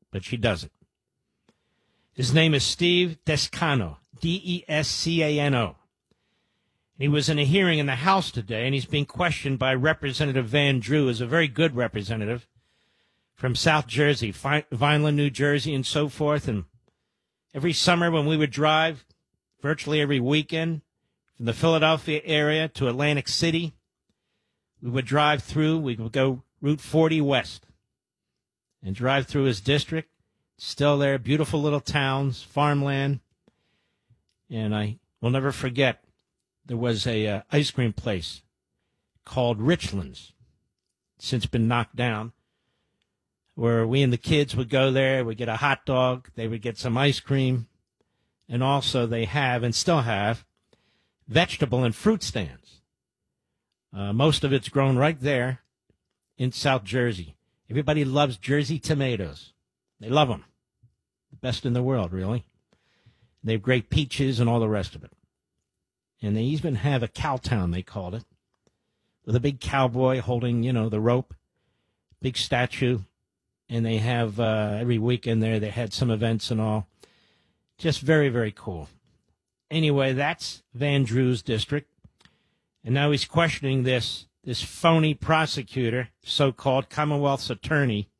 but she doesn't. His name is Steve Descano, Descano. He was in a hearing in the House today, and he's being questioned by Representative Van Drew, who's a very good representative from South Jersey, Vineland, New Jersey, and so forth. And every summer when we would drive, virtually every weekend, from the Philadelphia area to Atlantic City, we would drive through, we would go Route 40 West and drive through his district. Still there, beautiful little towns, farmland. And I will never forget, there was a ice cream place called Richlands, since been knocked down, where we and the kids would go there, we'd get a hot dog, they would get some ice cream, and also they have, and still have, vegetable and fruit stands. Most of it's grown right there in South Jersey. Everybody loves Jersey tomatoes. They love them. The best in the world, really. They have great peaches and all the rest of it. And they even have a cowtown, they called it, with a big cowboy holding, the rope, big statue. And they have, every weekend there, they had some events and all. Just very, very cool. Anyway, that's Van Drew's district. And now he's questioning this phony prosecutor, so-called Commonwealth's attorney,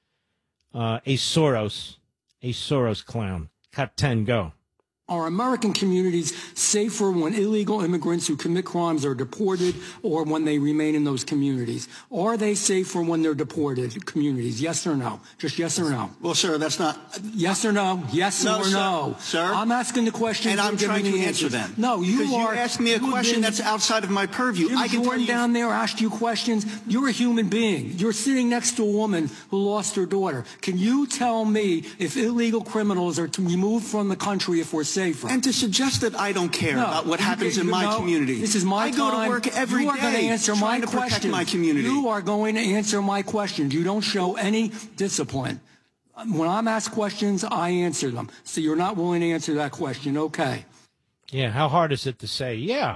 a Soros clown. Cut 10, go. Are American communities safer when illegal immigrants who commit crimes are deported or when they remain in those communities? Are they safer when they're deported communities? Yes or no? Just yes or no? Well, sir, that's not... Yes or no? Yes or no? Sir? I'm asking the question. And I'm trying to answer them. No, you because are... you asked me a question that's outside of my purview. Jim Jordan down there asked you questions. You're a human being. You're sitting next to a woman who lost her daughter. Can you tell me if illegal criminals are to be removed from the country if we're safer? And to suggest that I don't care about what happens in my community. This is my time. I go to work every day trying to protect my community. You are going to answer my questions. You don't show any discipline. When I'm asked questions, I answer them. So you're not willing to answer that question. Okay. Yeah, how hard is it to say, yeah,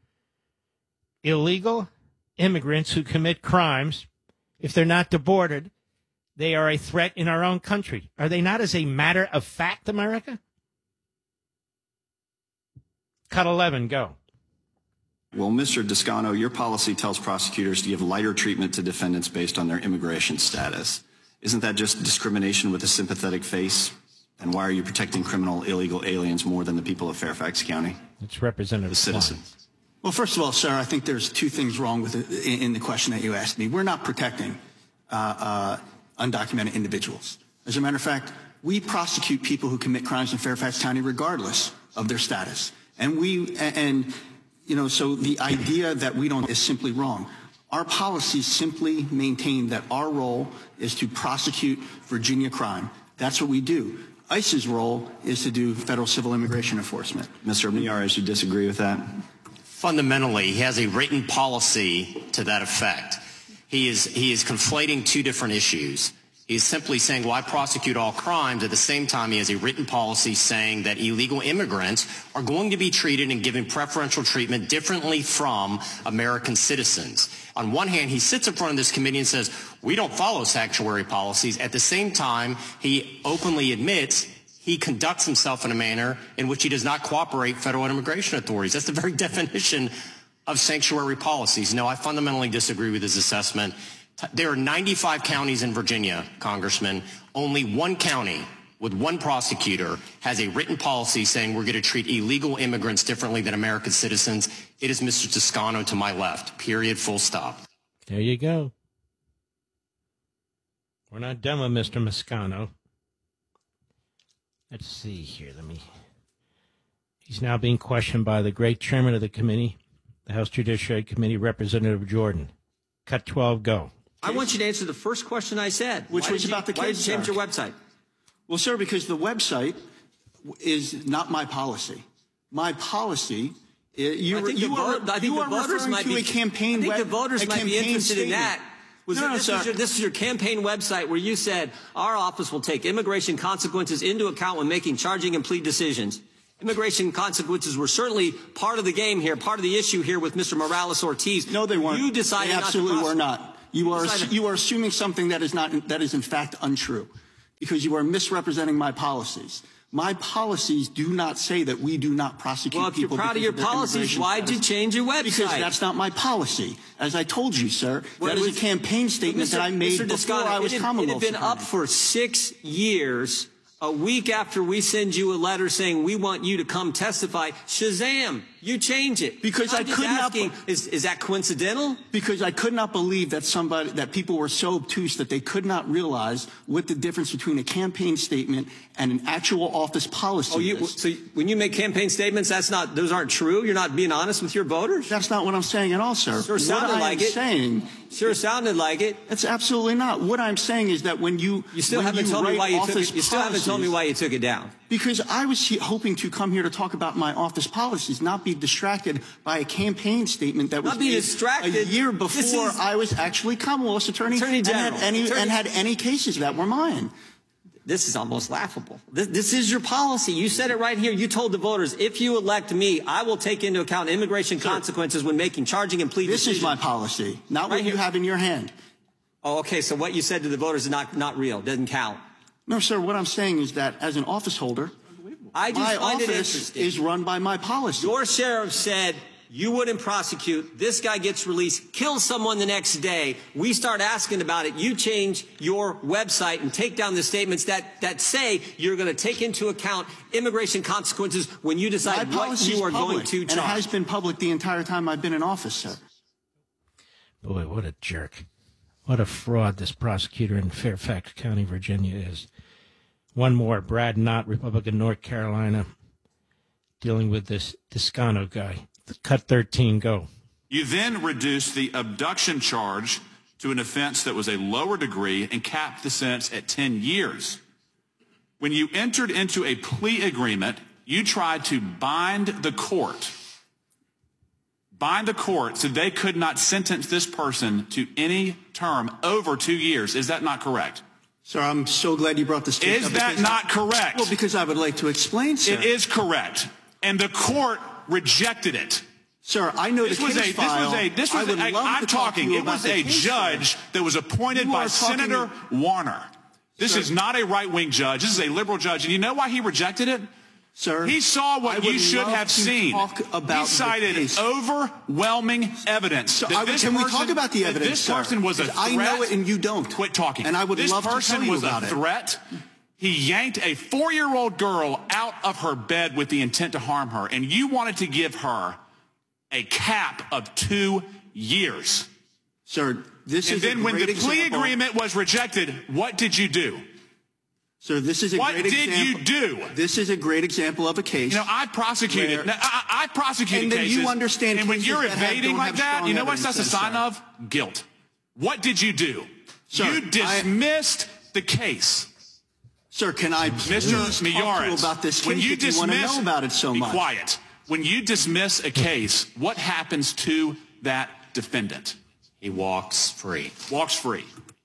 illegal immigrants who commit crimes, if they're not deported, they are a threat in our own country. Are they not, as a matter of fact, America? Cut 11, go. Well, Mr. Descano, your policy tells prosecutors to give lighter treatment to defendants based on their immigration status. Isn't that just discrimination with a sympathetic face? And why are you protecting criminal illegal aliens more than the people of Fairfax County? It's Representative the citizens. Well, first of all, sir, I think there's two things wrong with it in the question that you asked me. We're not protecting undocumented individuals. As a matter of fact, we prosecute people who commit crimes in Fairfax County regardless of their status. So the idea that we don't is simply wrong. Our policies simply maintain that our role is to prosecute Virginia crime. That's what we do. ICE's role is to do federal civil immigration enforcement. Mr. Miyares, you disagree with that? Fundamentally, he has a written policy to that effect. He is conflating two different issues. He's simply saying, well, I prosecute all crimes. At the same time, he has a written policy saying that illegal immigrants are going to be treated and given preferential treatment differently from American citizens. On one hand, he sits in front of this committee and says, we don't follow sanctuary policies. At the same time, he openly admits he conducts himself in a manner in which he does not cooperate federal immigration authorities. That's the very definition of sanctuary policies. No, I fundamentally disagree with his assessment. There are 95 counties in Virginia, Congressman. Only one county with one prosecutor has a written policy saying we're going to treat illegal immigrants differently than American citizens. It is Mr. Toscano to my left, period, full stop. There you go. We're not done with Mr. Toscano. Let's see here. He's now being questioned by the great chairman of the committee, the House Judiciary Committee, Representative Jordan. Cut 12, go. I want you to answer the first question I said. Which was about the kids. Why did you change your website? Well, sir, because the website is not my policy. My policy is I think the voters might be interested in that. This is your campaign website where you said our office will take immigration consequences into account when making charging and plea decisions. Immigration consequences were certainly part of the game here, part of the issue here with Mr. Morales-Ortiz. No, they weren't. You decided they absolutely not to were not. You are assuming something that is in fact untrue. because you are misrepresenting my policies. My policies do not say that we do not prosecute people. Well, if you're proud of your policies, why'd you change your website? Because that's not my policy. As I told you, sir, that is a campaign statement that I made before I was Commonwealth It had been up for 6 years. A week after we send you a letter saying we want you to come testify, shazam, you change it. Because I could not. Is that coincidental? Because I could not believe that people were so obtuse that they could not realize what the difference between a campaign statement and an actual office policy is. So when you make campaign statements, those aren't true? You're not being honest with your voters? That's not what I'm saying at all, sir. Sure sounded like it. Sure sounded like it. It's absolutely not. What I'm saying is that when you still haven't told me why you took it down. Because I was hoping to come here to talk about my office policies, not be distracted by a campaign statement that was made a year before I was actually Commonwealth's attorney General. And had any cases that were mine. This is almost laughable. This is your policy. You said it right here. You told the voters, if you elect me, I will take into account immigration consequences when making charging and plea decisions. This is my policy, not what you have in your hand. Oh, okay. So what you said to the voters is not real. Doesn't count. No, sir. What I'm saying is that as an office holder, my office is run by my policy. Your sheriff said you wouldn't prosecute. This guy gets released, kills someone the next day. We start asking about it. You change your website and take down the statements that say you're going to take into account immigration consequences when you decide what you are going to charge. And it has been public the entire time I've been in office, sir. Boy, what a jerk. What a fraud this prosecutor in Fairfax County, Virginia is. One more, Brad Knott, Republican, North Carolina, dealing with this Descano guy. Cut 13, go. You then reduced the abduction charge to an offense that was a lower degree and capped the sentence at 10 years. When you entered into a plea agreement, you tried to bind the court so they could not sentence this person to any term over 2 years. Is that not correct? Sir, I'm so glad you brought this case up. Is that not correct? Well, because I would like to explain, sir. It is correct. And the court rejected it. Sir, I know this was a judge that was appointed by Senator Warner. This is not a right-wing judge. This is a liberal judge. And you know why he rejected it? Sir, he saw what you should have seen. He cited overwhelming evidence. Can we talk about the evidence, this person was a threat. I know it and you don't. Quit talking. And I would love to tell you about it. This person was a threat. He yanked a 4-year-old girl out of her bed with the intent to harm her. And you wanted to give her a cap of 2 years. Sir, this is a great example. And then when the plea agreement was rejected, what did you do? Sir, this is a great example. What did you do? This is a great example of a case. You know, I prosecuted cases. And you understand. And when you're evading like that, you know what that's a sign of? Guilt. What did you do? Sir, you dismissed the case. Sir, can I please talk to you about this case if you want to know about it so much? Be quiet. When you dismiss a case, what happens to that defendant? He walks free. Walks free.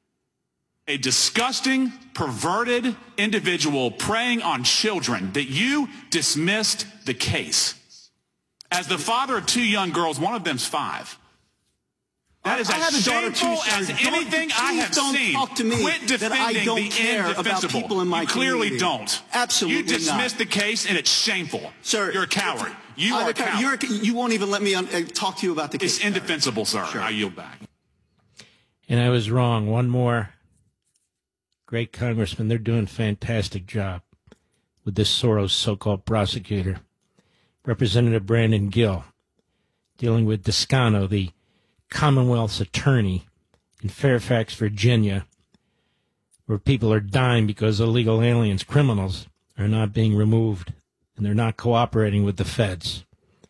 A disgusting, perverted individual preying on children that you dismissed the case. As the father of 2 young girls, one of them's 5. That is as shameful as anything I have seen. Talk to me. Quit defending the indefensible. You clearly don't. Absolutely not. You dismissed the case, and it's shameful. Sir, you're a coward. You are a coward. You won't even let me talk to you about the case. It's indefensible, sir. Sure. I yield back. And I was wrong. One more. Great congressman. They're doing a fantastic job with this Soros so-called prosecutor. Representative Brandon Gill, dealing with Descano, the Commonwealth's attorney in Fairfax, Virginia, where people are dying because illegal aliens, criminals, are not being removed and they're not cooperating with the feds.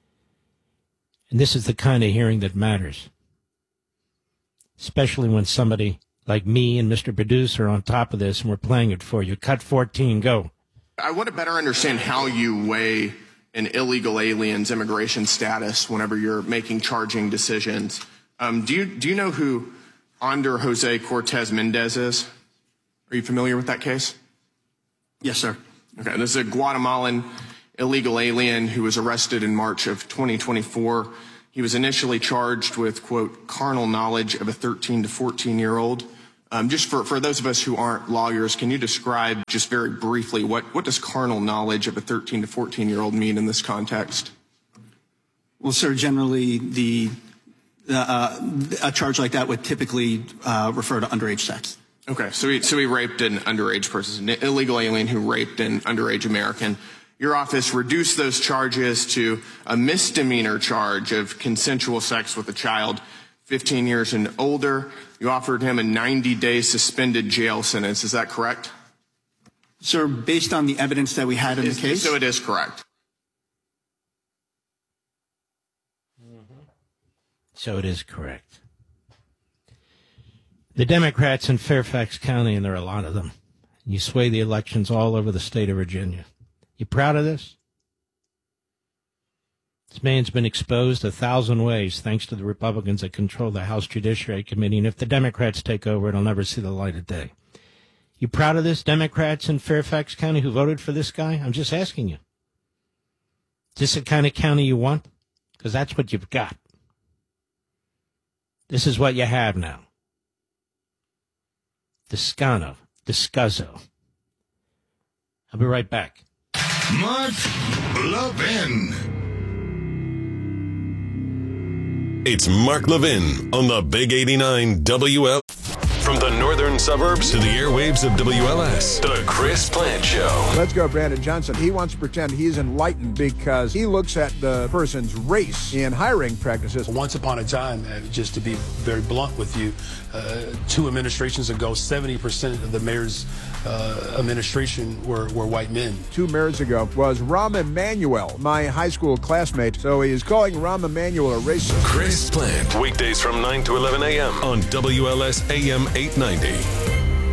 And this is the kind of hearing that matters, especially when somebody like me and Mr. Producer are on top of this and we're playing it for you. Cut 14, go. I want to better understand how you weigh an illegal alien's immigration status whenever you're making charging decisions. Do you know who Ander Jose Cortez Mendez is? Are you familiar with that case? Yes, sir. Okay, this is a Guatemalan illegal alien who was arrested in March of 2024. He was initially charged with, quote, carnal knowledge of a 13 to 14-year-old. Just for those of us who aren't lawyers, can you describe just very briefly what does carnal knowledge of a 13 to 14-year-old mean in this context? Well, sir, generally a charge like that would typically refer to underage sex. Okay, so he raped an underage person, an illegal alien who raped an underage American. Your office reduced those charges to a misdemeanor charge of consensual sex with a child 15 years and older. You offered him a 90-day suspended jail sentence. Is that correct? Sir, based on the evidence that we had in the case? So it is correct. So it is correct. The Democrats in Fairfax County, and there are a lot of them, you sway the elections all over the state of Virginia. You proud of this? This man's been exposed 1,000 ways thanks to the Republicans that control the House Judiciary Committee, and if the Democrats take over, it'll never see the light of day. You proud of this, Democrats in Fairfax County who voted for this guy? I'm just asking you. Is this the kind of county you want? Because that's what you've got. This is what you have now. Descano, Discuzzo. I'll be right back. Mark Levin. It's Mark Levin on the Big 89 WL. From the northern suburbs to the airwaves of WLS, the Chris Plant Show. Let's go, Brandon Johnson. He wants to pretend he's enlightened because he looks at the person's race in hiring practices. Once upon a time, just to be very blunt with you, 2 administrations ago, 70% of the mayor's administration were white men. 2 mayors ago was Rahm Emanuel, my high school classmate. So he is calling Rahm Emanuel a racist. Chris Plant, weekdays from 9 to 11 a.m. on WLS AM 890.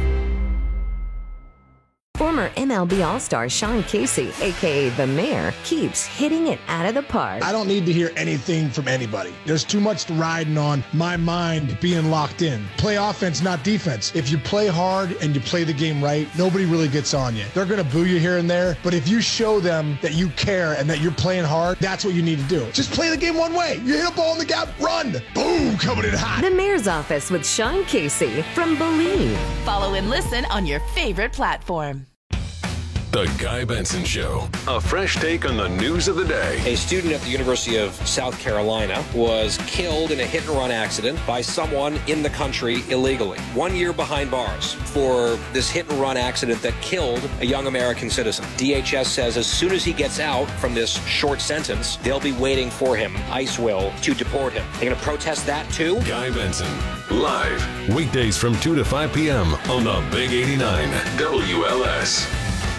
Former MLB All-Star Sean Casey, a.k.a. The Mayor, keeps hitting it out of the park. I don't need to hear anything from anybody. There's too much riding on my mind being locked in. Play offense, not defense. If you play hard and you play the game right, nobody really gets on you. They're going to boo you here and there, but if you show them that you care and that you're playing hard, that's what you need to do. Just play the game one way. You hit a ball in the gap, run. Boom, coming in hot. The Mayor's Office with Sean Casey from Believe. Follow and listen on your favorite platform. The Guy Benson Show. A fresh take on the news of the day. A student at the University of South Carolina was killed in a hit-and-run accident by someone in the country illegally. 1 year behind bars for this hit-and-run accident that killed a young American citizen. DHS says as soon as he gets out from this short sentence, they'll be waiting for him, ICE will, to deport him. They're going to protest that too? Guy Benson, live, weekdays from 2 to 5 p.m. on the Big 89 WLS.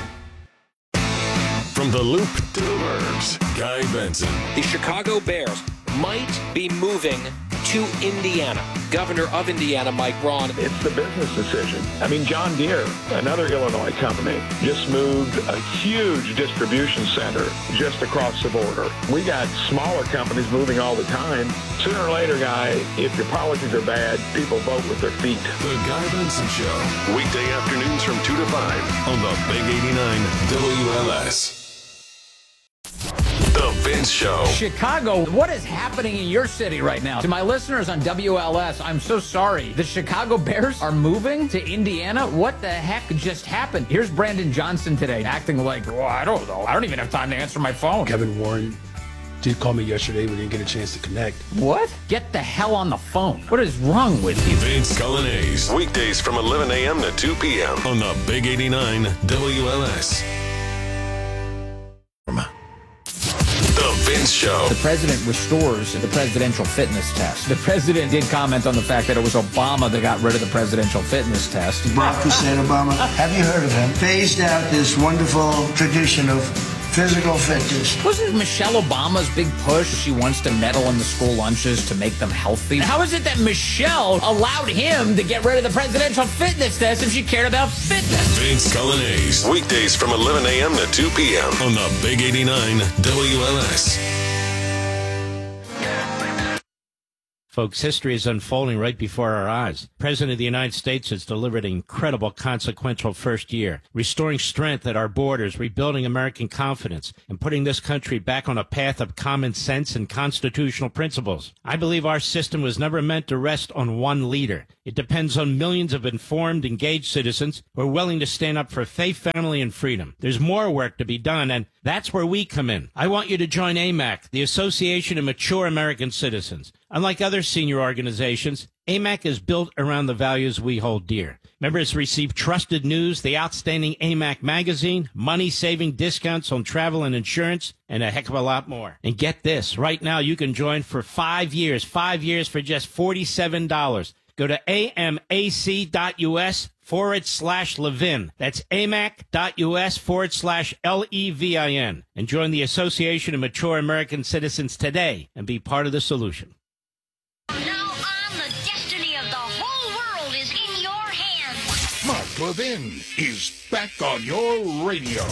From the Loop to the Burbs, Guy Benson. The Chicago Bears might be moving to Indiana. Governor of Indiana, Mike Braun. It's the business decision. I mean, John Deere, another Illinois company, just moved a huge distribution center just across the border. We got smaller companies moving all the time. Sooner or later, Guy, if your policies are bad, people vote with their feet. The Guy Benson Show. Weekday afternoons from 2 to 5 on the Big 89 WLS. The Vince Show. Chicago, what is happening in your city right now? To my listeners on WLS, I'm so sorry. The Chicago Bears are moving to Indiana? What the heck just happened? Here's Brandon Johnson today, acting like, well, I don't know. I don't even have time to answer my phone. Kevin Warren did call me yesterday. We didn't get a chance to connect. What? Get the hell on the phone. What is wrong with you? Vince Colonnese. Weekdays from 11 a.m. to 2 p.m. on the Big 89 WLS. The Vince Show. The president restores the presidential fitness test. The president did comment on the fact that it was Obama that got rid of the presidential fitness test. Barack Hussein Obama, have you heard of him? Phased out this wonderful tradition of physical fitness. Wasn't Michelle Obama's big push? She wants to meddle in the school lunches to make them healthy. How is it that Michelle allowed him to get rid of the presidential fitness test if she cared about fitness? Vince Colonnese. Weekdays from 11 a.m. to 2 p.m. on the Big 89 WLS. Folks, history is unfolding right before our eyes. The President of the United States has delivered an incredible, consequential first year, restoring strength at our borders, rebuilding American confidence, and putting this country back on a path of common sense and constitutional principles. I believe our system was never meant to rest on one leader. It depends on millions of informed, engaged citizens who are willing to stand up for faith, family, and freedom. There's more work to be done, and that's where we come in. I want you to join AMAC, the Association of Mature American Citizens. Unlike other senior organizations, AMAC is built around the values we hold dear. Members receive trusted news, the outstanding AMAC magazine, money-saving discounts on travel and insurance, and a heck of a lot more. And get this, right now you can join for 5 years for just $47. Go to amac.us/Levin. That's amac.us/LEVIN. And join the Association of Mature American Citizens today and be part of the solution. Mark Levin is back on your radio.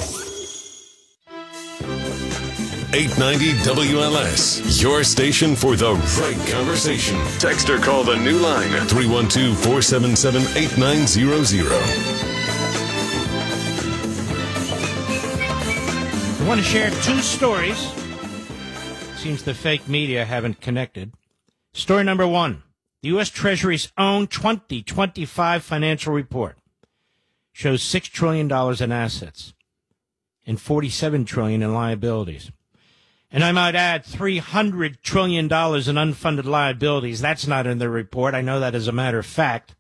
890 WLS, your station for the right conversation. Text or call the new line, 312-477-8900. I want to share two stories. Seems the fake media haven't connected. Story number one, the U.S. Treasury's own 2025 financial report shows $6 trillion in assets and $47 trillion in liabilities. And I might add $300 trillion in unfunded liabilities. That's not in the report. I know that as a matter of fact.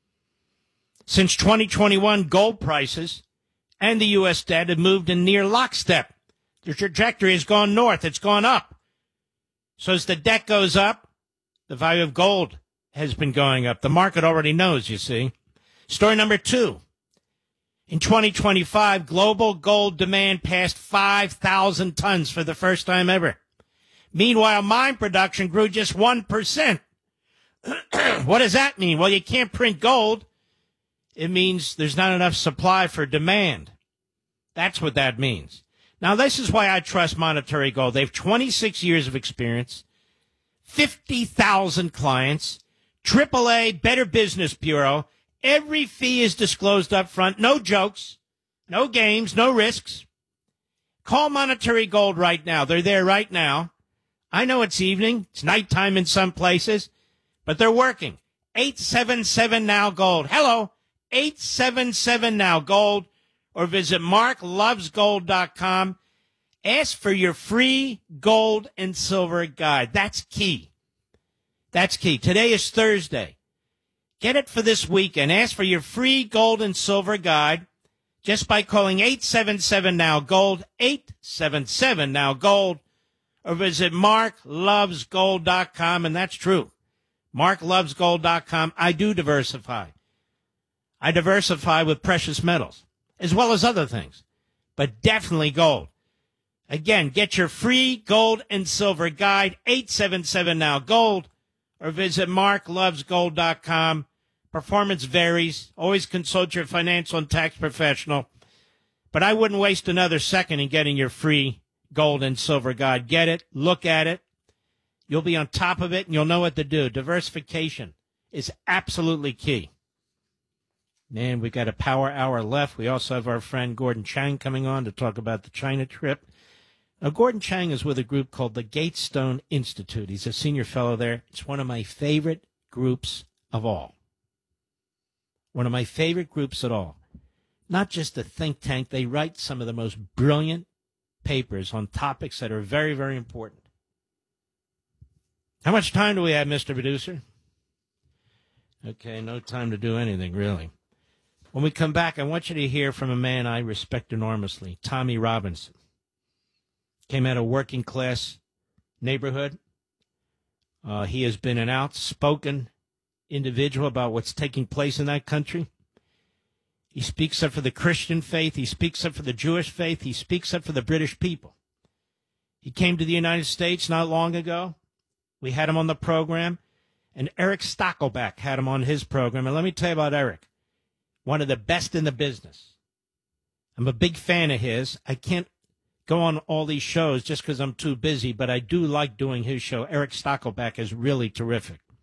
Since 2021, gold prices and the U.S. debt have moved in near lockstep. The trajectory has gone north. It's gone up. So as the debt goes up, the value of gold has been going up. The market already knows, you see. Story number two. In 2025, global gold demand passed 5,000 tons for the first time ever. Meanwhile, mine production grew just 1%. What does that mean? Well, you can't print gold. It means there's not enough supply for demand. That's what that means. Now, this is why I trust Monetary Gold. They have 26 years of experience, 50,000 clients, AAA, Better Business Bureau. Every fee is disclosed up front. No jokes, no games, no risks. Call Monetary Gold right now. They're there right now. I know it's evening. It's nighttime in some places, but they're working. 877-NOW-GOLD. Hello, 877-NOW-GOLD. Or visit marklovesgold.com. Ask for your free gold and silver guide. That's key. That's key. Today is Thursday. Get it for this weekend. Ask for your free gold and silver guide just by calling 877-NOW-GOLD, 877-NOW-GOLD, or visit marklovesgold.com, and that's true. marklovesgold.com. I do diversify. I diversify with precious metals, as well as other things, but definitely gold. Again, get your free gold and silver guide, 877-NOW-GOLD, or visit marklovesgold.com. Performance varies. Always consult your financial and tax professional. But I wouldn't waste another second in getting your free gold and silver guide. Get it. Look at it. You'll be on top of it, and you'll know what to do. Diversification is absolutely key. And we've got a power hour left. We also have our friend Gordon Chang coming on to talk about the China trip. Now, Gordon Chang is with a group called the Gatestone Institute. He's a senior fellow there. It's one of my favorite groups of all. One of my favorite groups at all. Not just a think tank. They write some of the most brilliant papers on topics that are very, very important. How much time do we have, Mr. Producer? Okay, no time to do anything, really. When we come back, I want you to hear from a man I respect enormously, Tommy Robinson. Came out of a working-class neighborhood. He has been an outspoken individual about what's taking place in that country. He speaks up for the Christian faith. He speaks up for the Jewish faith. He speaks up for the British people. He came to the United States not long ago. We had him on the program, and Eric Stackelbeck had him on his program. And let me tell you about Eric, one of the best in the business. I'm a big fan of his. I can't go on all these shows just because I'm too busy, but I do like doing his show. Eric Stackelbeck is really terrific.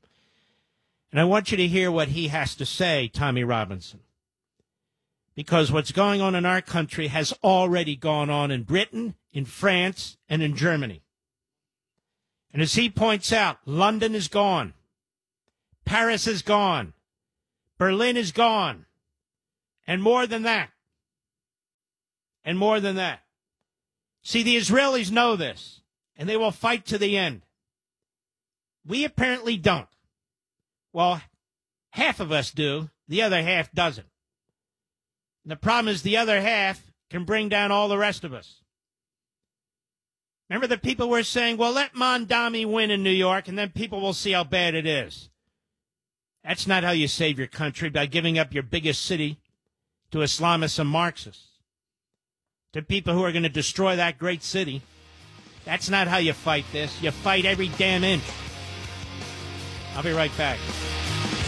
And I want you to hear what he has to say, Tommy Robinson. Because what's going on in our country has already gone on in Britain, in France, and in Germany. And as he points out, London is gone. Paris is gone. Berlin is gone. And more than that. And more than that. See, the Israelis know this, and they will fight to the end. We apparently don't. Well, half of us do. The other half doesn't. And the problem is the other half can bring down all the rest of us. Remember the people were saying, well, let Mondami win in New York, and then people will see how bad it is. That's not how you save your country, by giving up your biggest city to Islamists and Marxists, to people who are going to destroy that great city. That's not how you fight this. You fight every damn inch. I'll be right back.